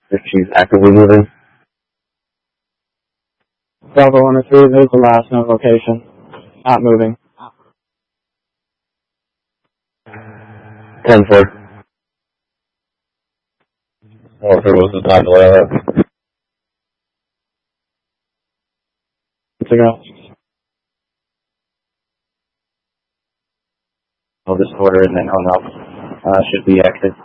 if she's actively moving. Bravo 103, there's the last known location. Not moving. 10-4. What was the time delay on that? It's a go. I'll just order it and then hung up. Should be active.